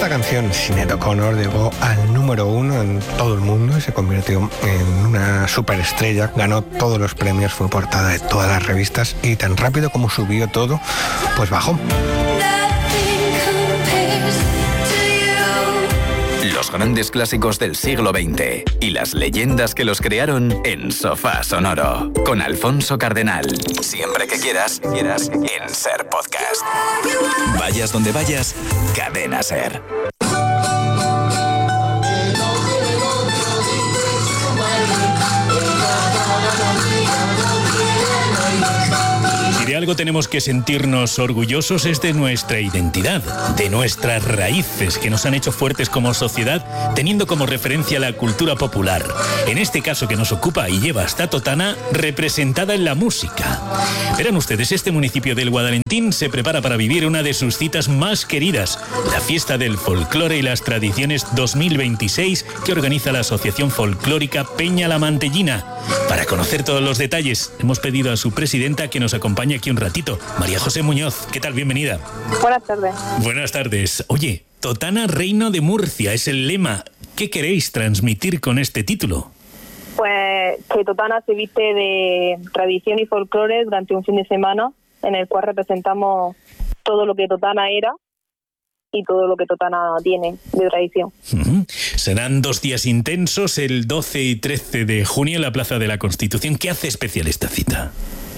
Esta canción, Sinéad O'Connor, llegó al número 1 en todo el mundo y se convirtió en una superestrella. Ganó todos los premios, fue portada de todas las revistas y tan rápido como subió todo, pues bajó. Los grandes clásicos del siglo XX y las leyendas que los crearon en Sofá Sonoro. Con Alfonso Cardenal. Siempre que quieras en Ser Podcast. Vayas donde vayas, Cadena Ser. Si de algo tenemos que sentirnos orgullosos es de nuestra identidad, de nuestras raíces que nos han hecho fuertes como sociedad, teniendo como referencia la cultura popular. En este caso que nos ocupa y lleva hasta Totana, representada en la música. Verán ustedes, este municipio del Guadalentín se prepara para vivir una de sus citas más queridas, la Fiesta del Folclore y las Tradiciones 2026 que organiza la Asociación Folclórica Peña La Mantellina. Para conocer todos los detalles, hemos pedido a su presidenta que nos acompañe aquí un ratito. María José Muñoz, ¿qué tal? Bienvenida. Buenas tardes. Buenas tardes. Oye, Totana Reino de Murcia es el lema. ¿Qué queréis transmitir con este título? Pues que Totana se viste de tradición y folclore durante un fin de semana en el cual representamos todo lo que Totana era y todo lo que Totana tiene de tradición. Serán 2 días intensos, el 12 y 13 de junio en la Plaza de la Constitución. ¿Qué hace especial esta cita?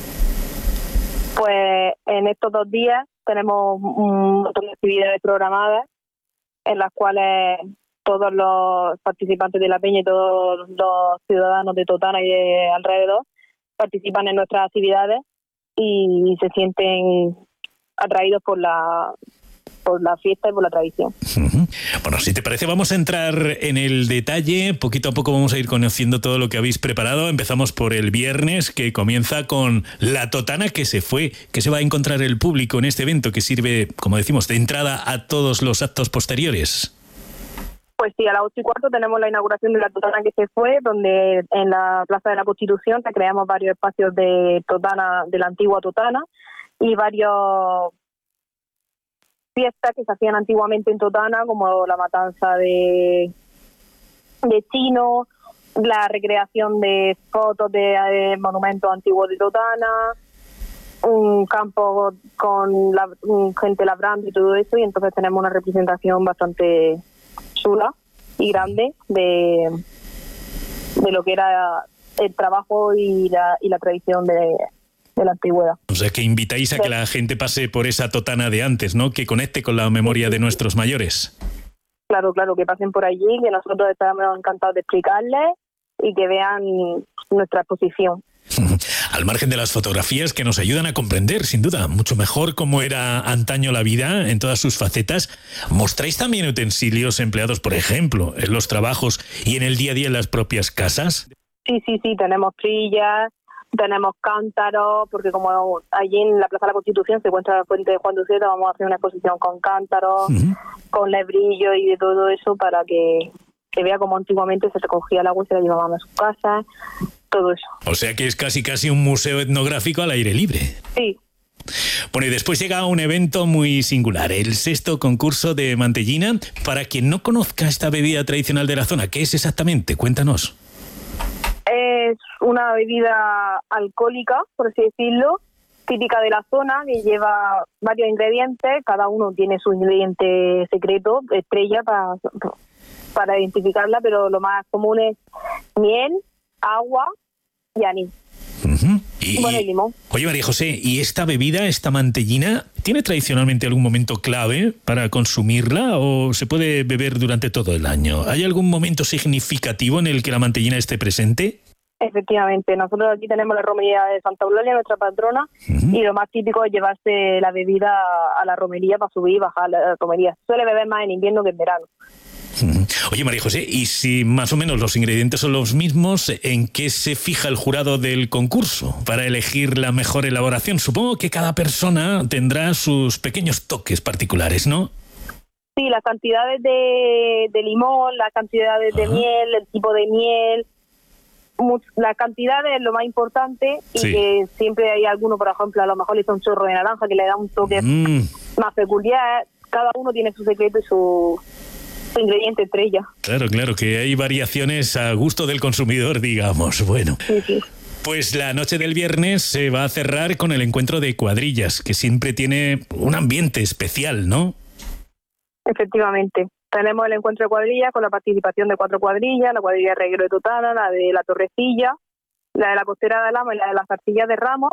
Pues en estos 2 días tenemos un montón de actividades programadas en las cuales todos los participantes de la peña y todos los ciudadanos de Totana y de alrededor participan en nuestras actividades y se sienten atraídos por la fiesta y por la tradición. Bueno, si te parece, vamos a entrar en el detalle. Poquito a poco vamos a ir conociendo todo lo que habéis preparado. Empezamos por el viernes, que comienza con la Totana que se fue. ¿Qué se va a encontrar el público en este evento que sirve, como decimos, de entrada a todos los actos posteriores? Pues sí, a las 8:15 tenemos la inauguración de la Totana que se fue, donde en la Plaza de la Constitución recreamos varios espacios de Totana, de la antigua Totana, y varios fiestas que se hacían antiguamente en Totana, como la matanza de chinos, la recreación de fotos de monumentos antiguos de Totana, un campo con gente labrando y todo eso, y entonces tenemos una representación bastante chula y grande de lo que era el trabajo y la tradición de la antigüedad. O sea, que invitáis a que la gente pase por esa Totana de antes, ¿no? Que conecte con la memoria de nuestros mayores. Claro, que pasen por allí, que nosotros estamos encantados de explicarles y que vean nuestra exposición. Al margen de las fotografías que nos ayudan a comprender, sin duda, mucho mejor cómo era antaño la vida en todas sus facetas, ¿mostráis también utensilios empleados, por ejemplo, en los trabajos y en el día a día en las propias casas? Sí, tenemos trillas, tenemos cántaros, porque como allí en la Plaza de la Constitución se encuentra la fuente de Juan Duceta, vamos a hacer una exposición con cántaros, con lebrillo y de todo eso para que vea cómo antiguamente se recogía el agua y se la llevaban a su casa, todo eso. O sea que es casi un museo etnográfico al aire libre. Sí. Bueno, y después llega un evento muy singular, el 6º concurso de mantellina. Para quien no conozca esta bebida tradicional de la zona, ¿qué es exactamente? Cuéntanos. Es una bebida alcohólica, por así decirlo, típica de la zona, que lleva varios ingredientes, cada uno tiene su ingrediente secreto, estrella para identificarla, pero lo más común es miel, agua y anís. Y limón. Oye, María José, ¿y esta bebida, esta mantellina, tiene tradicionalmente algún momento clave para consumirla o se puede beber durante todo el año? ¿Hay algún momento significativo en el que la mantellina esté presente? Efectivamente, nosotros aquí tenemos la romería de Santa Eulalia, nuestra patrona, y lo más típico es llevarse la bebida a la romería para subir y bajar la romería. Suele beber más en invierno que en verano. Oye, María José, y si más o menos los ingredientes son los mismos, ¿en qué se fija el jurado del concurso para elegir la mejor elaboración? Supongo que cada persona tendrá sus pequeños toques particulares, ¿no? Sí, las cantidades de limón, las cantidades de miel, el tipo de miel, la cantidad es lo más importante y que siempre hay alguno, por ejemplo, a lo mejor le hizo un chorro de naranja que le da un toque más peculiar. cada uno tiene su secreto y su ingrediente estrella. Claro, que hay variaciones a gusto del consumidor, digamos. Bueno. Sí. Pues la noche del viernes se va a cerrar con el encuentro de cuadrillas, que siempre tiene un ambiente especial, ¿no? Efectivamente. Tenemos el encuentro de cuadrillas con la participación de 4 cuadrillas, la cuadrilla de Reguero de Totana, la de la Torrecilla, la de la Costera de Lama y la de las Zarcillas de Ramos.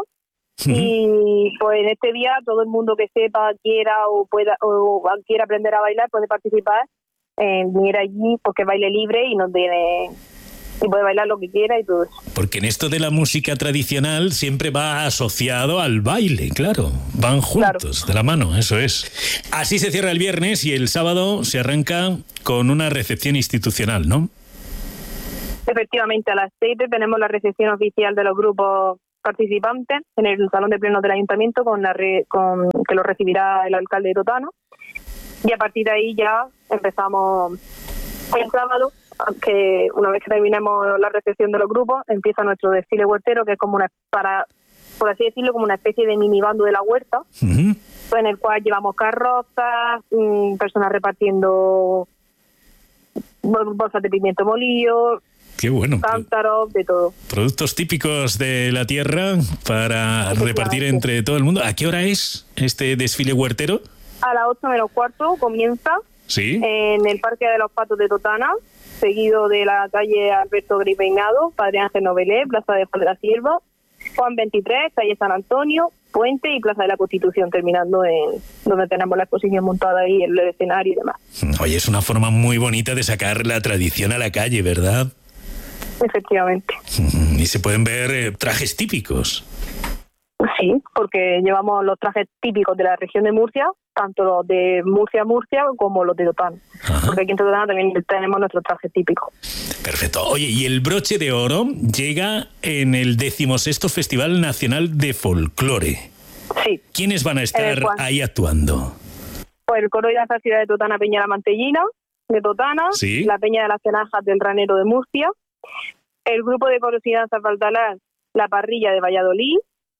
Y pues en este día todo el mundo que sepa, quiera o pueda o quiera aprender a bailar puede participar, venir allí porque baile libre y puede bailar lo que quiera y todo eso. Porque en esto de la música tradicional siempre va asociado al baile, claro, van juntos, de la mano, eso es. Así se cierra el viernes y el sábado se arranca con una recepción institucional, ¿no? Efectivamente, a las 7 tenemos la recepción oficial de los grupos participantes en el salón de plenos del ayuntamiento que lo recibirá el alcalde de Totana, y a partir de ahí ya empezamos el sábado, que una vez que terminemos la recepción de los grupos empieza nuestro desfile huertero, que es como por así decirlo, como una especie de mini bando de la huerta, en el cual llevamos carrozas, personas repartiendo bolsas de pimiento molido. Qué bueno. Cántaros, de todo. Productos típicos de la tierra para repartir entre todo el mundo. ¿A qué hora es este desfile huertero? A las 8 menos cuarto comienza. Sí. En el Parque de los Patos de Totana, seguido de la calle Alberto Gripeinado, Padre Ángel Novelé, Plaza de la Sierva, Juan 23, calle San Antonio, Puente y Plaza de la Constitución, terminando en donde tenemos la exposición montada ahí, el escenario y demás. Oye, es una forma muy bonita de sacar la tradición a la calle, ¿verdad? Efectivamente. Y se pueden ver trajes típicos. Sí, porque llevamos los trajes típicos de la región de Murcia, tanto los de Murcia como los de Totana. Porque aquí en Totana también tenemos nuestros trajes típicos. Perfecto. Oye, y el broche de oro llega en el 16º Festival Nacional de Folclore. Sí. ¿Quiénes van a estar ahí actuando? Pues el coro y danza ciudad de Totana, Peña la Mantellina, de Totana, ¿Sí? la Peña de las Cenajas del Ranero de Murcia, el grupo de coros y danzas Baltalar, la Parrilla de Valladolid,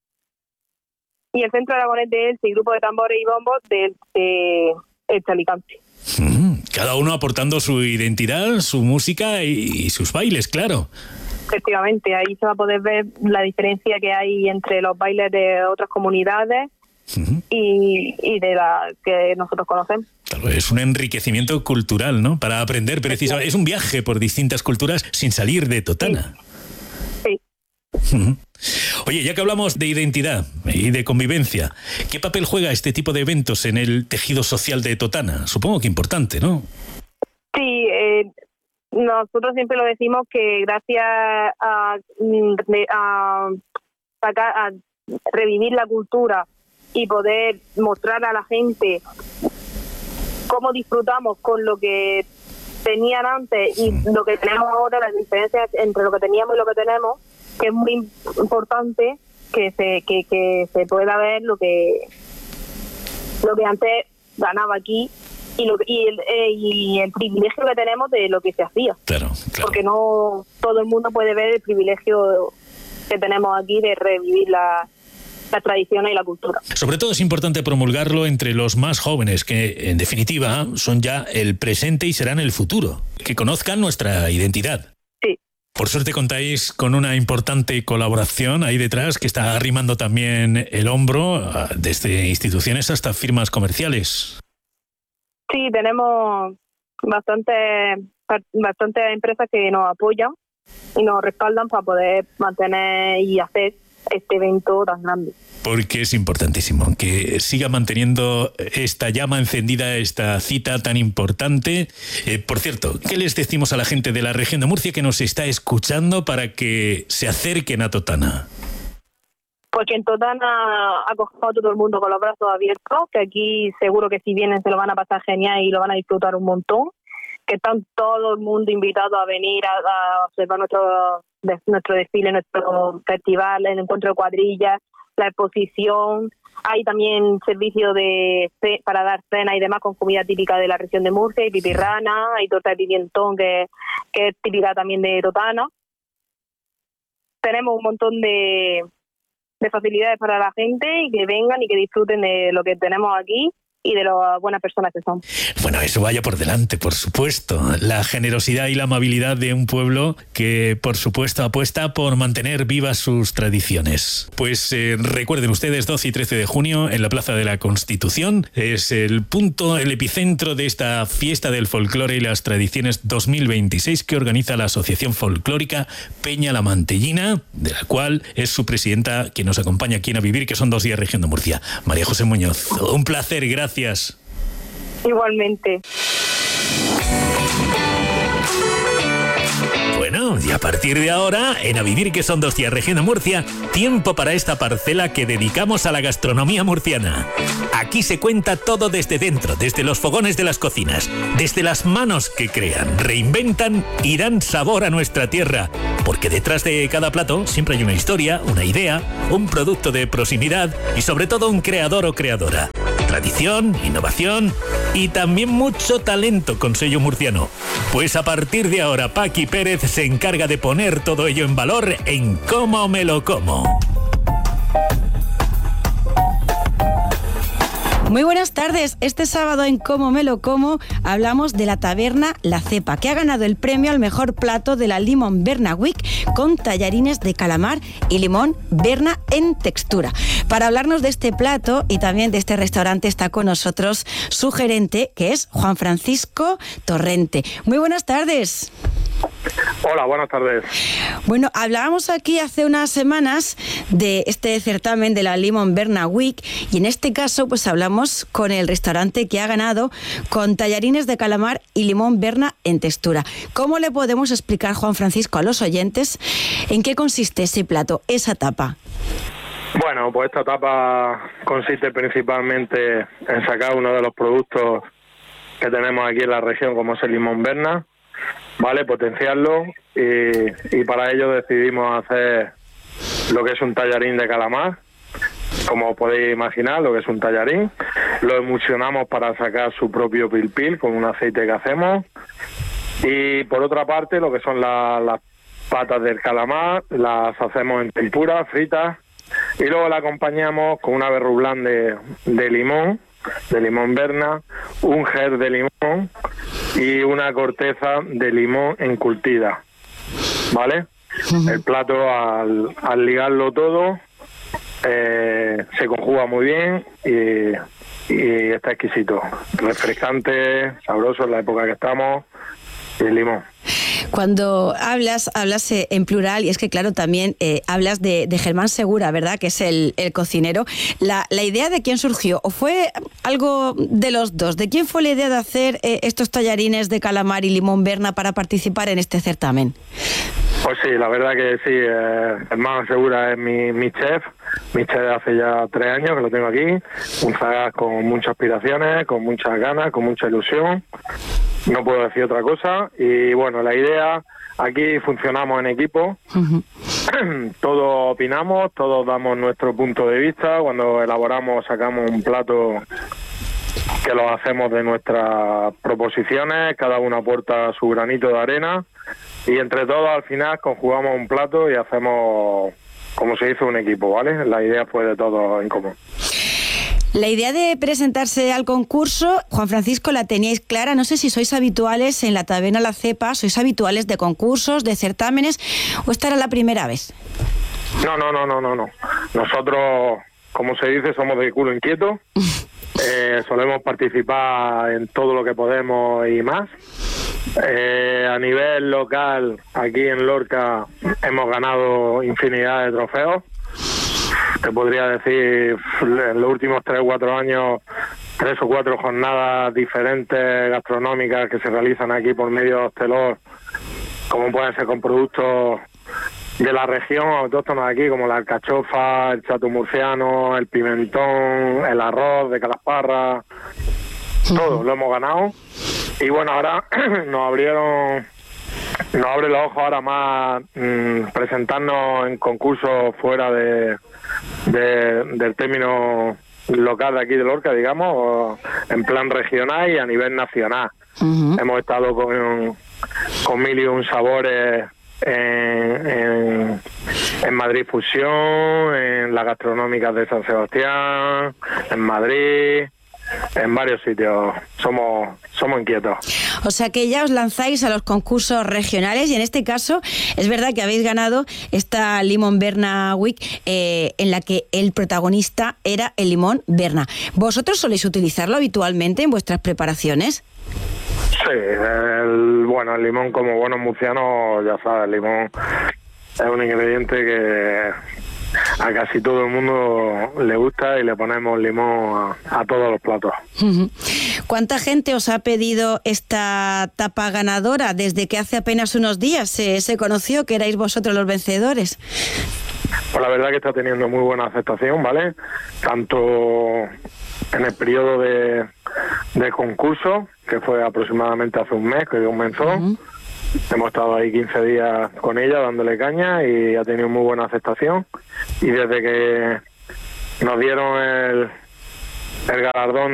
y el Centro Aragonés de Elche y grupo de tambores y bombos de Alicante. Cada uno aportando su identidad, su música y sus bailes, claro. Efectivamente, ahí se va a poder ver la diferencia que hay entre los bailes de otras comunidades y de la que nosotros conocemos. Claro, es un enriquecimiento cultural, ¿no? Para aprender precisamente. Es un viaje por distintas culturas sin salir de Totana. Sí. Oye, ya que hablamos de identidad y de convivencia, ¿qué papel juega este tipo de eventos en el tejido social de Totana? Supongo que importante, ¿no? Sí, nosotros siempre lo decimos que gracias a revivir la cultura y poder mostrar a la gente cómo disfrutamos con lo que tenían antes y lo que tenemos ahora, las diferencias entre lo que teníamos y lo que tenemos, que es muy importante que se pueda ver lo que antes ganaba aquí y el privilegio que tenemos de lo que se hacía. Claro. Porque no todo el mundo puede ver el privilegio que tenemos aquí de revivir las tradiciones y la cultura. Sobre todo es importante promulgarlo entre los más jóvenes, que en definitiva son ya el presente y serán el futuro, que conozcan nuestra identidad. Sí. Por suerte contáis con una importante colaboración ahí detrás que está arrimando también el hombro desde instituciones hasta firmas comerciales. Sí, tenemos bastantes empresas que nos apoyan y nos respaldan para poder mantener y hacer este evento tan grande. Porque es importantísimo que siga manteniendo esta llama encendida, esta cita tan importante. Por cierto, ¿qué les decimos a la gente de la región de Murcia que nos está escuchando para que se acerquen a Totana? Porque en Totana ha cogido a todo el mundo con los brazos abiertos, que aquí seguro que si vienen se lo van a pasar genial y lo van a disfrutar un montón, que están todo el mundo invitado a venir a observar nuestro desfile, nuestro festival, el encuentro de cuadrillas, la exposición. Hay también servicio para dar cena y demás con comida típica de la región de Murcia, y pipirrana, hay torta de pimentón que es típica también de Totana. Tenemos un montón de facilidades para la gente y que vengan y que disfruten de lo que tenemos aquí y de las buenas personas que son. Bueno, eso vaya por delante, por supuesto. La generosidad y la amabilidad de un pueblo que, por supuesto, apuesta por mantener vivas sus tradiciones. Pues recuerden ustedes, 12 y 13 de junio en la Plaza de la Constitución es el punto, el epicentro de esta fiesta del folclore y las tradiciones 2026 que organiza la Asociación Folclórica Peña La Mantellina, de la cual es su presidenta quien nos acompaña aquí en A Vivir, que son 2 días Región de Murcia. María José Muñoz, un placer, gracias. Igualmente. Bueno, y a partir de ahora, en A Vivir, que son 2 días Región de Murcia, tiempo para esta parcela que dedicamos a la gastronomía murciana. Aquí se cuenta todo desde dentro, desde los fogones de las cocinas, desde las manos que crean, reinventan y dan sabor a nuestra tierra. Porque detrás de cada plato siempre hay una historia, una idea, un producto de proximidad y sobre todo un creador o creadora. Tradición, innovación y también mucho talento con sello murciano. Pues a partir de ahora, Paqui Pérez se encarga de poner todo ello en valor en Cómo me lo como. Muy buenas tardes. Este sábado en Cómo me lo como hablamos de la taberna La Cepa, que ha ganado el premio al mejor plato de la Limón Berna Week con tallarines de calamar y limón Berna en textura. Para hablarnos de este plato y también de este restaurante está con nosotros su gerente, que es Juan Francisco Torrente. Muy buenas tardes. Hola, buenas tardes. Bueno, hablábamos aquí hace unas semanas de este certamen de la Limón Berna Week y en este caso pues hablamos con el restaurante que ha ganado con tallarines de calamar y limón Berna en textura. ¿Cómo le podemos explicar, Juan Francisco, a los oyentes en qué consiste ese plato, esa tapa? Bueno, pues esta tapa consiste principalmente en sacar uno de los productos que tenemos aquí en la región, como es el limón Berna, ¿vale? Potenciarlo y para ello decidimos hacer lo que es un tallarín de calamar, como podéis imaginar, lo que es un tallarín. Lo emulsionamos para sacar su propio pil con un aceite que hacemos. Y por otra parte, lo que son las patas del calamar, las hacemos en tempura, fritas, y luego la acompañamos con una verrublán de limón Berna, un gel de limón y una corteza de limón encurtida, ¿vale? El plato al ligarlo todo se conjuga muy bien y está exquisito, refrescante, sabroso en la época que estamos, y el limón. Cuando hablas en plural, y es que claro, también hablas de Germán Segura, ¿verdad?, que es el cocinero. ¿La idea de quién surgió? ¿O fue algo de los dos? ¿De quién fue la idea de hacer estos tallarines de calamar y limón Berna para participar en este certamen? Pues sí, la verdad que sí, Germán Segura es mi chef de hace ya 3 años que lo tengo aquí, un zagal con muchas aspiraciones, con muchas ganas, con mucha ilusión, no puedo decir otra cosa. Y bueno, la idea, aquí funcionamos en equipo, todos opinamos, todos damos nuestro punto de vista, cuando elaboramos sacamos un plato que lo hacemos de nuestras proposiciones, cada uno aporta su granito de arena y entre todos al final conjugamos un plato y hacemos, como se dice, un equipo, ¿vale? La idea fue de todos en común. La idea de presentarse al concurso, Juan Francisco, la teníais clara. No sé si sois habituales en la taberna La Cepa, sois habituales de concursos, de certámenes, o esta era la primera vez. No. Nosotros, como se dice, somos de culo inquieto. Solemos participar en todo lo que podemos y más. A nivel local, aquí en Lorca, hemos ganado infinidad de trofeos. Te podría decir, en los últimos 3 o 4 años, 3 o 4 jornadas diferentes gastronómicas que se realizan aquí por medio de Hostelor, como pueden ser con productos de la región autóctonos aquí, como la alcachofa, el chato murciano, el pimentón, el arroz de Calasparra, todo lo hemos ganado. Y bueno, ahora nos abre los ojos ahora más presentarnos en concursos fuera del término local de aquí de Lorca, digamos, en plan regional y a nivel nacional. Hemos estado con 1001 sabores en Madrid Fusión, en las gastronómicas de San Sebastián, en Madrid, en varios sitios. Somos inquietos. O sea que ya os lanzáis a los concursos regionales, y en este caso es verdad que habéis ganado esta Limón Berna Week en la que el protagonista era el limón Berna. ¿Vosotros soléis utilizarlo habitualmente en vuestras preparaciones? Sí, el limón, como buenos murcianos, ya sabes, el limón es un ingrediente que a casi todo el mundo le gusta, y le ponemos limón a todos los platos. ¿Cuánta gente os ha pedido esta tapa ganadora desde que hace apenas unos días se conoció que erais vosotros los vencedores? Pues la verdad que está teniendo muy buena aceptación, ¿vale? Tanto en el periodo de concurso, que fue aproximadamente hace un mes que comenzó. Hemos estado ahí 15 días con ella dándole caña y ha tenido muy buena aceptación. Y desde que nos dieron el galardón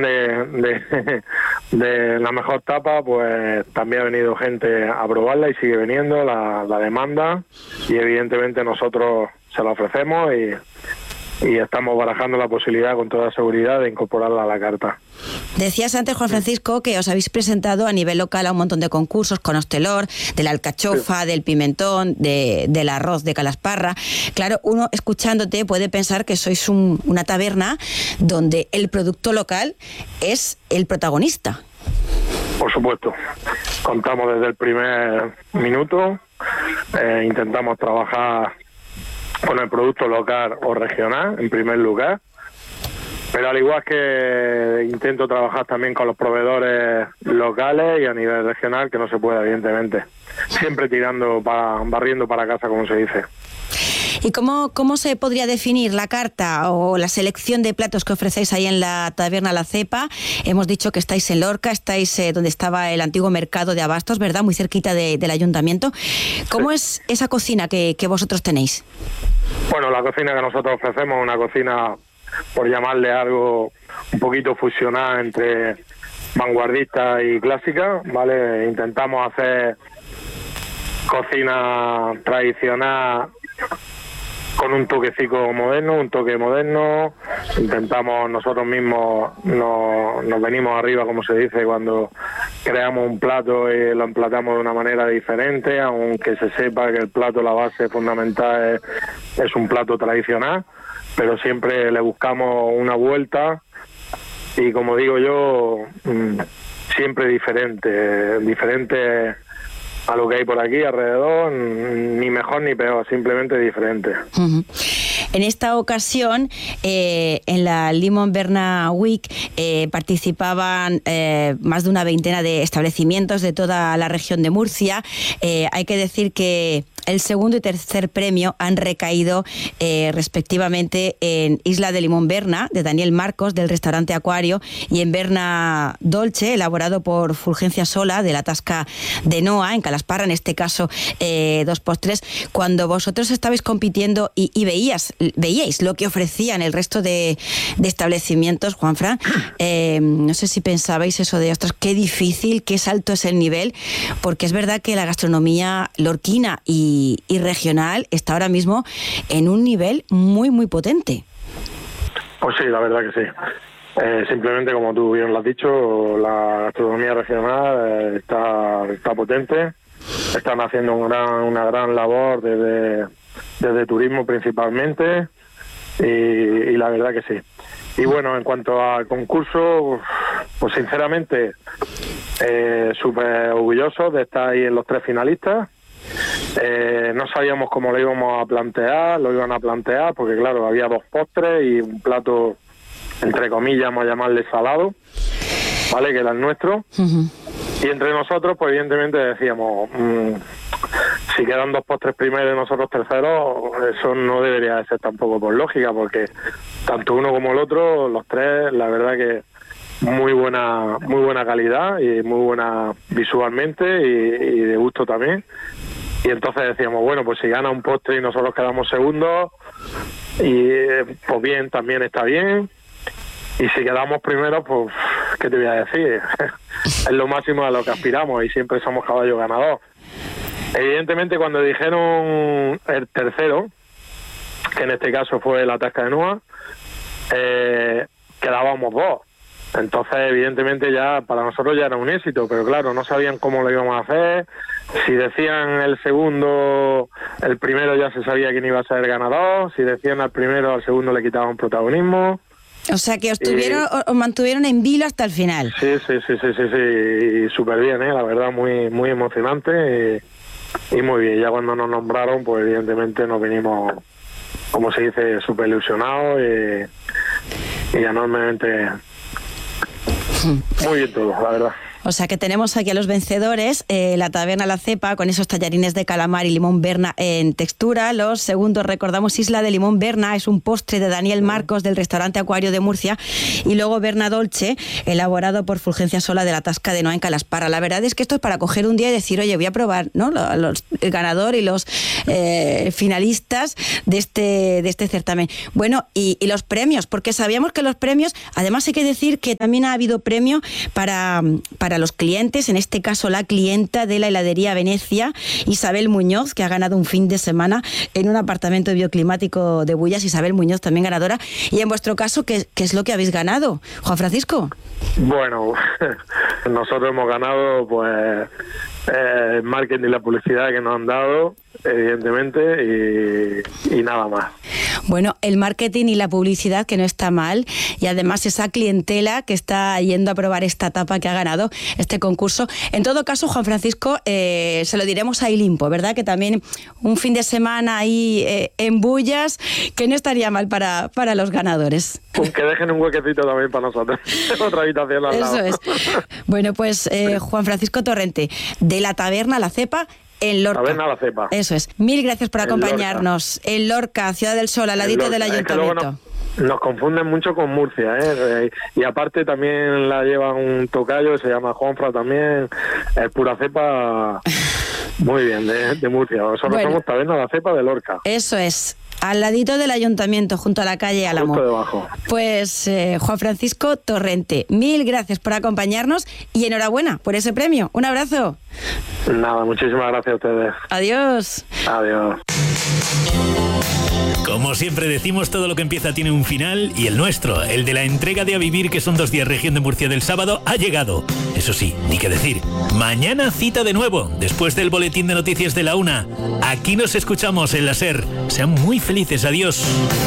de la mejor tapa, pues también ha venido gente a probarla y sigue viniendo la demanda, y evidentemente nosotros se la ofrecemos y estamos barajando la posibilidad con toda seguridad de incorporarla a la carta. Decías antes, Juan Francisco, que os habéis presentado a nivel local a un montón de concursos, con Hostelor, de la alcachofa, del pimentón, del arroz de Calasparra. Claro, uno escuchándote puede pensar que sois una taberna donde el producto local es el protagonista. Por supuesto, contamos desde el primer minuto, intentamos trabajar con el producto local o regional en primer lugar, pero al igual que intento trabajar también con los proveedores locales y a nivel regional, que no se puede, evidentemente, siempre barriendo para casa, como se dice. ¿Y cómo se podría definir la carta o la selección de platos que ofrecéis ahí en la taberna La Cepa? Hemos dicho que estáis en Lorca, estáis donde estaba el antiguo mercado de abastos, ¿verdad? Muy cerquita del ayuntamiento. ¿Cómo es esa cocina que vosotros tenéis? Bueno, la cocina que nosotros ofrecemos es una cocina, por llamarle algo, un poquito fusionada entre vanguardista y clásica, ¿vale? Intentamos hacer cocina tradicional con un toquecito moderno, un toque moderno. Intentamos nosotros mismos, nos venimos arriba, como se dice, cuando creamos un plato y lo emplatamos de una manera diferente, aunque se sepa que el plato, la base fundamental es un plato tradicional, pero siempre le buscamos una vuelta y, como digo yo, siempre diferente a lo que hay por aquí alrededor, ni mejor ni peor, simplemente diferente. En esta ocasión, en la Limón Berna Week, participaban más de una veintena de establecimientos de toda la región de Murcia. Hay que decir que el segundo y tercer premio han recaído respectivamente en Isla de Limón Berna, de Daniel Marcos, del restaurante Acuario, y en Berna Dolce, elaborado por Fulgencia Sola, de la Tasca de Noa, en Calasparra, en este caso 2 postres. Cuando vosotros estabais compitiendo y veíais lo que ofrecían el resto de establecimientos, Juanfran, no sé si pensabais eso de, ostras, qué difícil, qué alto es el nivel, porque es verdad que la gastronomía lorquina y regional está ahora mismo en un nivel muy, muy potente. Pues sí, la verdad que sí. Simplemente, como tú bien lo has dicho, la gastronomía regional está potente. Están haciendo una gran labor desde turismo principalmente, y la verdad que sí. Y bueno, en cuanto al concurso, pues sinceramente súper orgulloso de estar ahí en los 3 finalistas. No sabíamos cómo lo iban a plantear, porque claro, había 2 postres y un plato, entre comillas, vamos a llamarle salado, ¿vale?, que era el nuestro. Y entre nosotros, pues evidentemente decíamos, si quedan 2 postres primeros y nosotros terceros, eso no debería de ser tampoco por lógica, porque tanto uno como el otro, los 3, la verdad que muy buena calidad y muy buena visualmente y de gusto también. Y entonces decíamos, bueno, pues si gana un postre y nosotros quedamos segundos, y pues bien, también está bien. Y si quedamos primero, pues, ¿qué te voy a decir? Es lo máximo a lo que aspiramos y siempre somos caballo ganador. Evidentemente, cuando dijeron el tercero, que en este caso fue la Tasca de Noa, quedábamos 2. Entonces, evidentemente, ya para nosotros ya era un éxito, pero claro, no sabían cómo lo íbamos a hacer. Si decían el segundo, el primero ya se sabía quién iba a ser el ganador. Si decían al primero, al segundo le quitaban protagonismo. O sea que os mantuvieron en vilo hasta el final. Sí, y súper bien, la verdad, muy muy emocionante y muy bien. Ya cuando nos nombraron, pues evidentemente nos vinimos, como se dice, súper ilusionados y enormemente. Muy bien todo, la verdad. O sea que tenemos aquí a los vencedores, la taberna La Cepa, con esos tallarines de calamar y limón Berna en textura. Los segundos, recordamos, Isla de Limón Berna, es un postre de Daniel Marcos del restaurante Acuario de Murcia. Y luego Berna Dolce, elaborado por Fulgencia Sola de la Tasca de Noa en Calasparra. La verdad es que esto es para coger un día y decir, oye, voy a probar, ¿no?, el ganador y los finalistas de este certamen. Bueno, y los premios, porque sabíamos que los premios, además hay que decir que también ha habido premio para los clientes, en este caso la clienta de la heladería Venecia, Isabel Muñoz, que ha ganado un fin de semana en un apartamento bioclimático de Bullas. Isabel Muñoz también ganadora. Y en vuestro caso, ¿qué es lo que habéis ganado, Juan Francisco? Bueno, nosotros hemos ganado pues el marketing y la publicidad que nos han dado, evidentemente, y nada más. Bueno, el marketing y la publicidad, que no está mal, y además esa clientela que está yendo a probar esta tapa que ha ganado este concurso. En todo caso, Juan Francisco, se lo diremos a Ilimpo, ¿verdad? Que también un fin de semana ahí en Bullas, que no estaría mal para los ganadores. Que dejen un huequecito también para nosotros, otra habitación al lado. Eso es. Bueno, pues Juan Francisco Torrente, de la taberna La Cepa, en Lorca. Taberna La Cepa. Eso es. Mil gracias por acompañarnos. En Lorca, Ciudad del Sol, al ladito del ayuntamiento. Nos confunden mucho con Murcia, y aparte también la lleva un tocayo que se llama Juanfra también, es pura cepa, muy bien, de Murcia. Nosotros somos Taberna La Cepa de Lorca. Eso es. Al ladito del ayuntamiento, junto a la calle Álamo. Justo debajo. Pues Juan Francisco Torrente, mil gracias por acompañarnos y enhorabuena por ese premio. Un abrazo. Nada, muchísimas gracias a ustedes. Adiós. Adiós. Como siempre decimos, todo lo que empieza tiene un final, y el nuestro, el de la entrega de A Vivir, que son 2 días región de Murcia del sábado, ha llegado. Eso sí, ni que decir, mañana cita de nuevo, después del boletín de noticias de la 1. Aquí nos escuchamos en la SER. Sean muy felices, adiós.